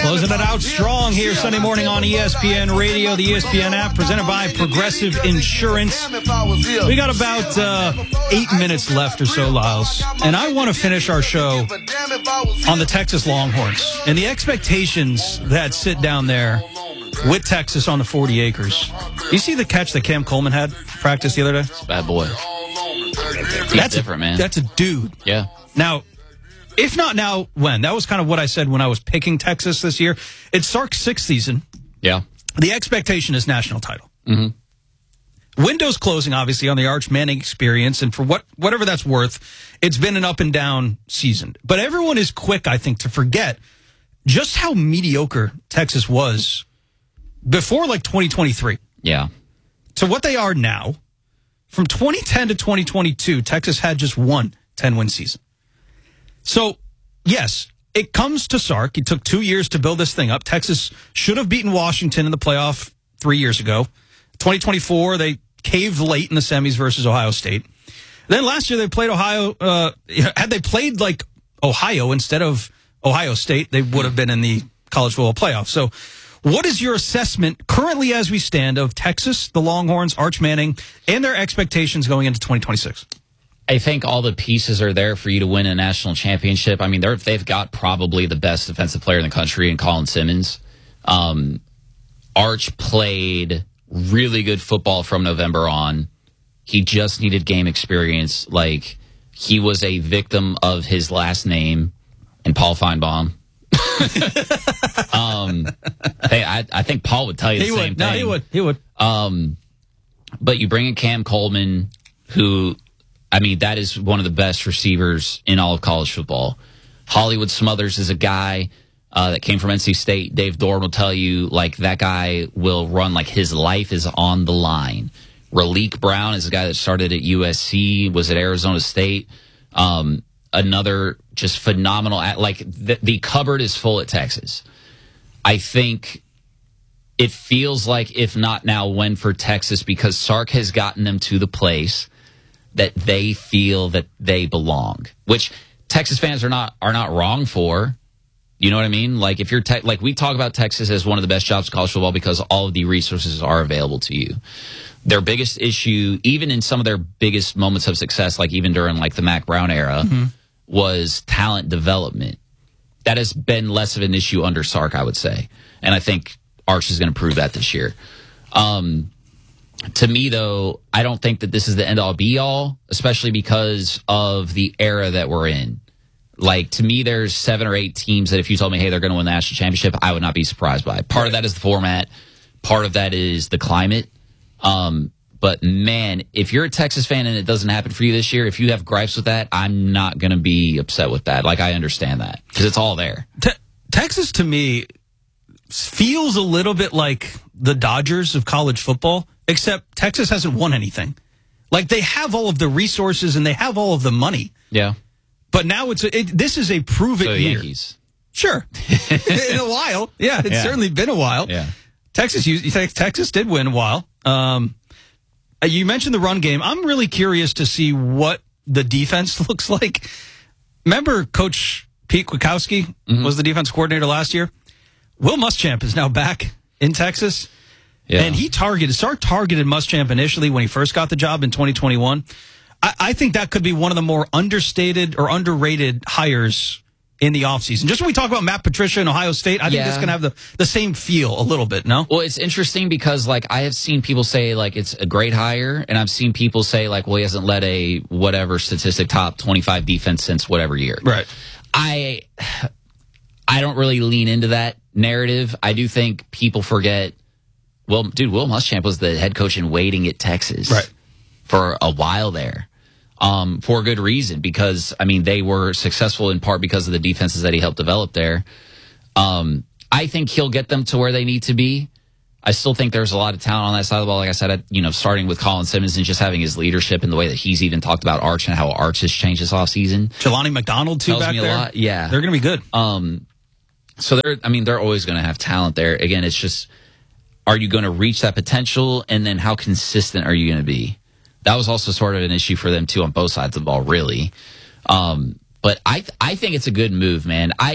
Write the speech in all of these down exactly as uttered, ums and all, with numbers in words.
Closing it out strong here Sunday morning on E S P N Radio, the E S P N app, presented by Progressive Insurance. We got about uh, eight minutes left or so, Lyles, and I want to finish our show on the Texas Longhorns and the expectations that sit down there with Texas on the forty acres. You see the catch that Cam Coleman had practice the other day? It's a bad boy. He's that's different, a, man. That's a dude. Yeah. Now, if not now, when? That was kind of what I said when I was picking Texas this year. It's Sark's sixth season. Yeah. The expectation is national title. Mm-hmm. Windows closing, obviously, on the Arch Manning experience, and for what whatever that's worth, it's been an up and down season. But everyone is quick, I think, to forget just how mediocre Texas was before, like, twenty twenty-three. Yeah. To what they are now. From twenty ten to twenty twenty-two, Texas had just one ten-win season. So, yes, it comes to Sark. It took two years to build this thing up. Texas should have beaten Washington in the playoff three years ago. twenty twenty-four, they caved late in the semis versus Ohio State. Then last year they played Ohio. Uh, had they played like Ohio instead of Ohio State, they would have been in the college football playoff. So what is your assessment currently as we stand of Texas, the Longhorns, Arch Manning, and their expectations going into twenty twenty-six? I think all the pieces are there for you to win a national championship. I mean, they're, they've got probably the best defensive player in the country in Colin Simmons. Um, Arch played really good football from November on. He just needed game experience. Like, he was a victim of his last name and Paul Feinbaum. um, hey, I, I think Paul would tell you the he same would. thing. No, he would. He would. Um, but you bring in Cam Coleman, who, I mean, that is one of the best receivers in all of college football. Hollywood Smothers is a guy uh, that came from N C State. Dave Dorn will tell you, like, that guy will run like his life is on the line. Raleek Brown is a guy that started at U S C, was at Arizona State. Um, another just phenomenal, like, the, the cupboard is full at Texas. I think it feels like, if not now, when for Texas, because Sark has gotten them to the place that they feel that they belong, which Texas fans are not are not wrong for. You know what I mean? Like, if you're te- like we talk about Texas as one of the best jobs in college football because all of the resources are available to you. Their biggest issue, even in some of their biggest moments of success, like even during like the Mac Brown era, mm-hmm. was talent development. That has been less of an issue under Sark, I would say, and I think Arch is going to prove that this year. Um, To me, though, I don't think that this is the end-all, be-all, especially because of the era that we're in. Like, to me, there's seven or eight teams that if you told me, hey, they're going to win the national championship, I would not be surprised by. Part of that is the format. Part of that is the climate. Um, but, man, if you're a Texas fan and it doesn't happen for you this year, if you have gripes with that, I'm not going to be upset with that. Like, I understand that because it's all there. Te- Texas, to me, feels a little bit like the Dodgers of college football. Except Texas hasn't won anything. Like, they have all of the resources and they have all of the money. Yeah. But now it's a, it, this is a prove-it so year. Yankees. Sure. In a while. Yeah, it's yeah. certainly been a while. Yeah. Texas, you, you think Texas did win a while. Um, you mentioned the run game. I'm really curious to see what the defense looks like. Remember Coach Pete Kwiatkowski mm-hmm. was the defense coordinator last year? Will Muschamp is now back in Texas. Yeah. And he targeted, Sark targeted Muschamp initially when he first got the job in twenty twenty-one. I, I think that could be one of the more understated or underrated hires in the offseason. Just when we talk about Matt Patricia in Ohio State, I think yeah. this can have the, the same feel a little bit, no? Well, it's interesting because, like, I have seen people say, like, it's a great hire, and I've seen people say, like, well, he hasn't led a whatever statistic top twenty-five defense since whatever year. Right. I, I don't really lean into that narrative. I do think people forget. Well, dude, Will Muschamp was the head coach in waiting at Texas right. for a while there, um, for a good reason, because, I mean, they were successful in part because of the defenses that he helped develop there. Um, I think he'll get them to where they need to be. I still think there's a lot of talent on that side of the ball. Like I said, you know, starting with Colin Simmons and just having his leadership and the way that he's even talked about Arch and how Arch has changed this offseason. Jelani McDonald, too, Tells back me a there. Lot. Yeah. They're going to be good. Um, so, they're, I mean, they're always going to have talent there. Again, it's just, are you going to reach that potential? And then how consistent are you going to be? That was also sort of an issue for them, too, on both sides of the ball, really. Um, but I th- I think it's a good move, man. I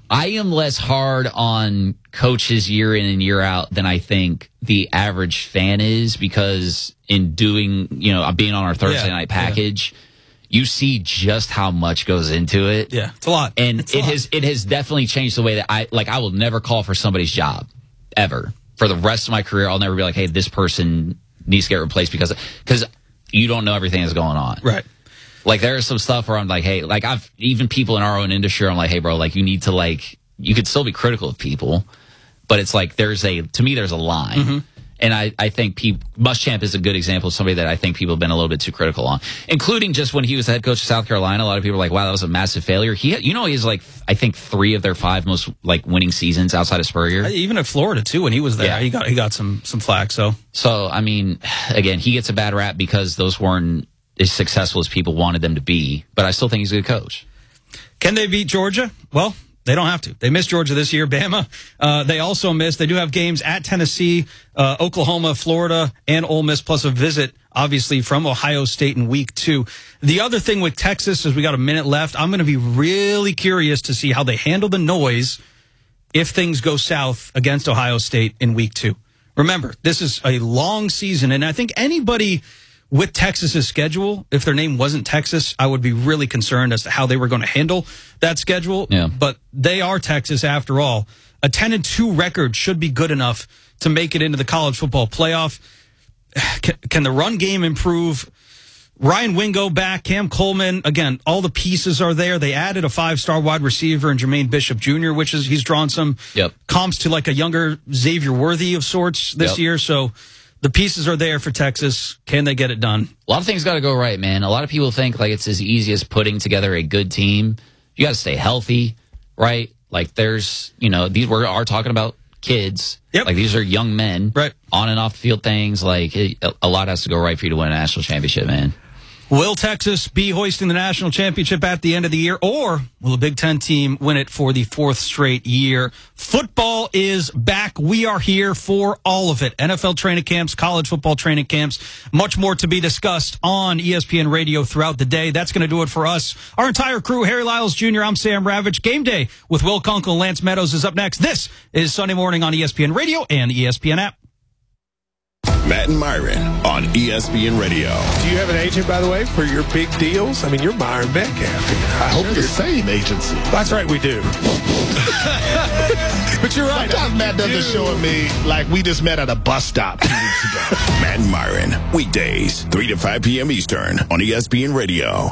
I am less hard on coaches year in and year out than I think the average fan is, because in doing, you know, being on our Thursday yeah, night package, yeah. you see just how much goes into it. Yeah, it's a lot. And it's it has it has definitely changed the way that I, like, I will never call for somebody's job, ever. For the rest of my career, I'll never be like, hey, this person needs to get replaced because, because you don't know everything that's going on. Right. Like, there is some stuff where I'm like, hey, like, I've, even people in our own industry, I'm like, hey, bro, like, you need to, like, you could still be critical of people, but it's like, there's a, to me, there's a line. Mm-hmm. And I, I think people, Muschamp is a good example of somebody that I think people have been a little bit too critical on, including just when he was the head coach of South Carolina. A lot of people were like, wow, that was a massive failure. He, you know, he's like, I think three of their five most, like, winning seasons outside of Spurrier. Even at Florida, too, when he was there, yeah. he got, he got some, some flack, so. So, I mean, again, he gets a bad rap because those weren't as successful as people wanted them to be, but I still think he's a good coach. Can they beat Georgia? Well, they don't have to. They missed Georgia this year. Bama, uh, they also missed. They do have games at Tennessee, uh, Oklahoma, Florida, and Ole Miss, plus a visit, obviously, from Ohio State in week two. The other thing with Texas is we got a minute left. I'm going to be really curious to see how they handle the noise if things go south against Ohio State in week two. Remember, this is a long season, and I think anybody with Texas's schedule, if their name wasn't Texas, I would be really concerned as to how they were going to handle that schedule. Yeah. But they are Texas after all. A ten and two record should be good enough to make it into the college football playoff. Can, can the run game improve? Ryan Wingo back, Cam Coleman, again, all the pieces are there. They added a five-star wide receiver in Jermaine Bishop Junior, which is, he's drawn some yep. comps to like a younger Xavier Worthy of sorts this yep. year. So the pieces are there for Texas. Can they get it done? A lot of things got to go right, man. A lot of people think like it's as easy as putting together a good team. You got to stay healthy, right? Like there's, you know, these we are talking about kids. Yep. Like these are young men, right? On and off the field things. Like it, a lot has to go right for you to win a national championship, man. Will Texas be hoisting the national championship at the end of the year, or will a Big Ten team win it for the fourth straight year? Football is back. We are here for all of it. N F L training camps, college football training camps, much more to be discussed on E S P N Radio throughout the day. That's going to do it for us. Our entire crew, Harry Lyles Junior, I'm Sam Ravitch. Game Day with Will Kunkel and Lance Meadows is up next. This is Sunday Morning on E S P N Radio and E S P N app. Matt and Myron on E S P N Radio. Do you have an agent, by the way, for your big deals? I mean, you're Myron Metcalf. I hope sure the same agency. That's right, we do. But you're right. Sometimes Matt doesn't show me like we just met at a bus stop two weeks ago. Matt and Myron, weekdays, three to five p.m. Eastern on E S P N Radio.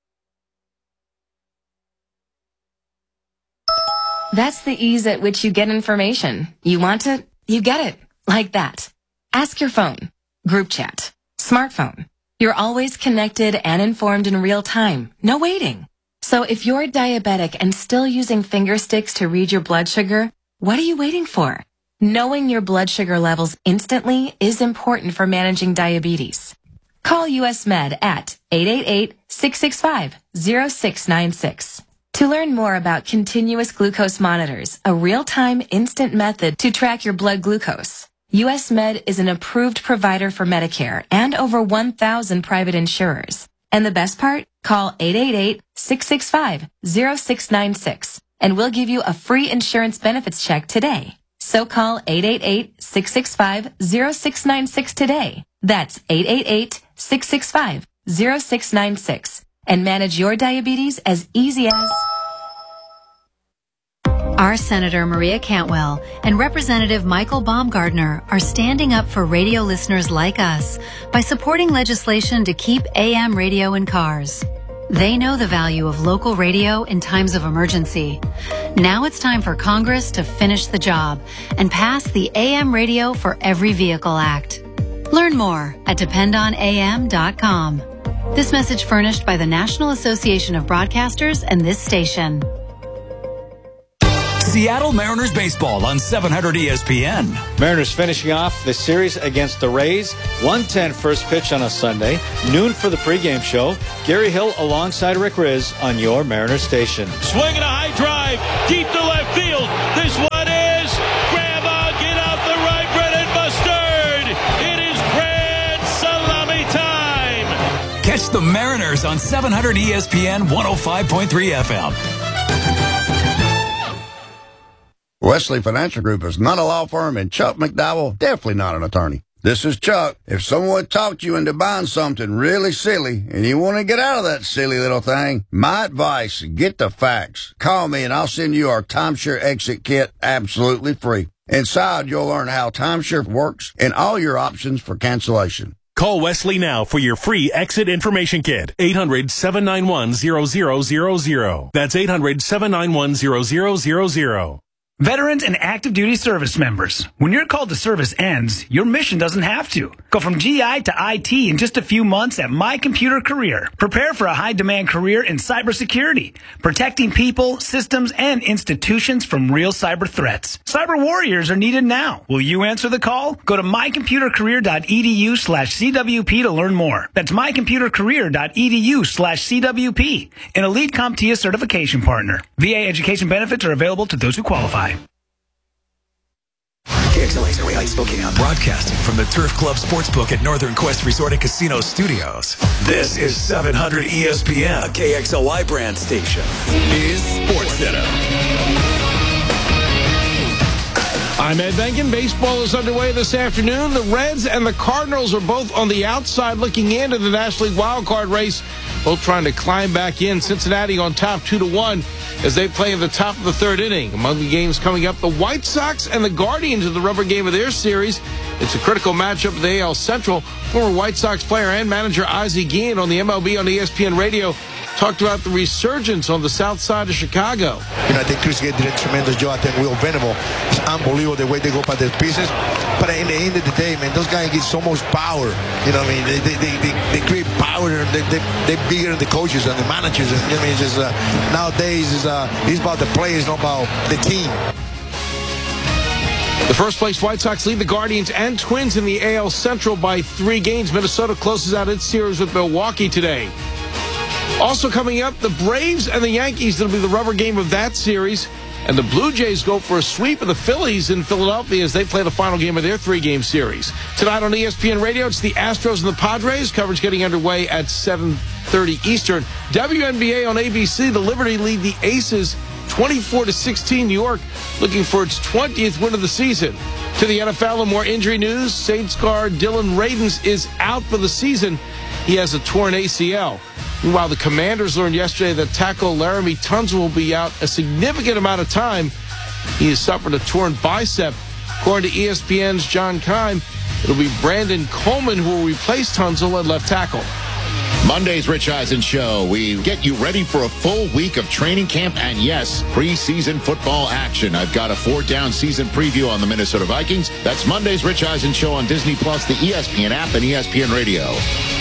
That's the ease at which you get information. You want it, you get it. Like that. Ask your phone, group chat, smartphone. You're always connected and informed in real time. No waiting. So if you're diabetic and still using finger sticks to read your blood sugar, what are you waiting for? Knowing your blood sugar levels instantly is important for managing diabetes. Call U S Med at eight eight eight, six six five, zero six nine six. To learn more about continuous glucose monitors, a real-time instant method to track your blood glucose, U S Med is an approved provider for Medicare and over one thousand private insurers. And the best part? Call eight eight eight, six six five, zero six nine six and we'll give you a free insurance benefits check today. So call eight eight eight, six six five, zero six nine six today. That's eight eight eight, six six five, zero six nine six and manage your diabetes as easy as... Our Senator Maria Cantwell and Representative Michael Baumgardner are standing up for radio listeners like us by supporting legislation to keep A M radio in cars. They know the value of local radio in times of emergency. Now it's time for Congress to finish the job and pass the A M Radio for Every Vehicle Act. Learn more at depend on A M dot com. This message furnished by the National Association of Broadcasters and this station. Seattle Mariners baseball on seven hundred E S P N. Mariners finishing off the series against the Rays. one ten first pitch on a Sunday. Noon for the pregame show. Gary Hill alongside Rick Riz on your Mariners station. Swinging a high drive deep to left field. This one is Grandma, get out the right, bread and mustard. It is grand salami time. Catch the Mariners on seven hundred E S P N one oh five point three F M. Wesley Financial Group is not a law firm, and Chuck McDowell definitely not an attorney. This is Chuck. If someone talked you into buying something really silly and you want to get out of that silly little thing, my advice, get the facts. Call me and I'll send you our timeshare exit kit absolutely free. Inside, you'll learn how timeshare works and all your options for cancellation. Call Wesley now for your free exit information kit. eight hundred, seven nine one, zero zero zero zero. That's eight hundred, seven nine one, zero zero zero zero. Veterans and active duty service members, when your call to service ends, your mission doesn't have to. Go from G I to I T in just a few months at My Computer Career. Prepare for a high-demand career in cybersecurity, protecting people, systems, and institutions from real cyber threats. Cyber warriors are needed now. Will you answer the call? Go to mycomputercareer.edu slash CWP to learn more. That's mycomputercareer.edu slash CWP, an Elite CompTIA certification partner. V A education benefits are available to those who qualify. K X L A's Area Spokane, broadcasting from the Turf Club Sportsbook at Northern Quest Resort and Casino Studios. This is seven hundred E S P N, a K X L Y brand station. Is Sports Center. I'm Ed Benkin. Baseball is underway this afternoon. The Reds and the Cardinals are both on the outside looking into the National League wildcard race, both trying to climb back in. Cincinnati on top two to one as they play in the top of the third inning. Among the games coming up, the White Sox and the Guardians are the rubber game of their series. It's a critical matchup of the A L Central. Former White Sox player and manager Ozzie Guillen on the M L B on E S P N Radio talked about the resurgence on the south side of Chicago. You know, I think Chris Gay did a tremendous job. I think Will Venable, it's unbelievable the way they go by their pieces. But in the end of the day, man, those guys get so much power. You know what I mean? They they, they, they, they create power. They, they, they're bigger than the coaches and the managers. And, you know, I mean, it's just, uh, nowadays, it's, uh, it's about the players, not about the team. The first place White Sox lead the Guardians and Twins in the A L Central by three games. Minnesota closes out its series with Milwaukee today. Also coming up, the Braves and the Yankees. That'll be the rubber game of that series. And the Blue Jays go for a sweep of the Phillies in Philadelphia as they play the final game of their three-game series. Tonight on E S P N Radio, it's the Astros and the Padres. Coverage getting underway at seven thirty Eastern. W N B A on A B C. The Liberty lead the Aces twenty-four to sixteen. New York looking for its twentieth win of the season. To the N F L and more injury news. Saints guard Dylan Radins is out for the season. He has a torn A C L. Meanwhile, the Commanders learned yesterday that tackle Laramie Tunsil will be out a significant amount of time. He has suffered a torn bicep. According to E S P N's John Keim, it'll be Brandon Coleman who will replace Tunsil at left tackle. Monday's Rich Eisen Show. We get you ready for a full week of training camp and, yes, preseason football action. I've got a four-down season preview on the Minnesota Vikings. That's Monday's Rich Eisen Show on Disney Plus, the E S P N app, and E S P N Radio.